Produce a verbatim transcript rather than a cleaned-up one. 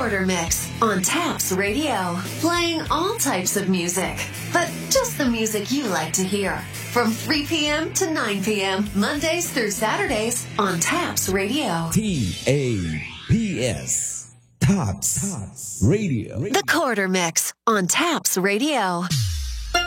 Quarter Mix on Taps Radio. Playing all types of music, but just the music you like to hear. From three p.m. to nine p.m. Mondays through Saturdays on Taps Radio. T A P S. Taps Radio. The Quarter Mix on Taps Radio.